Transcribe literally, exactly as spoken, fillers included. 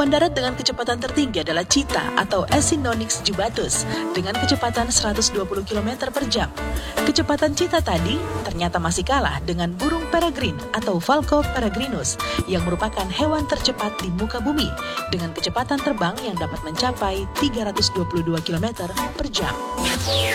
Hewan darat dengan kecepatan tertinggi adalah cheetah atau Acinonyx jubatus dengan kecepatan seratus dua puluh kilometer per jam. Kecepatan cheetah tadi ternyata masih kalah dengan burung peregrine atau Falco peregrinus yang merupakan hewan tercepat di muka bumi dengan kecepatan terbang yang dapat mencapai tiga ratus dua puluh dua kilometer per jam.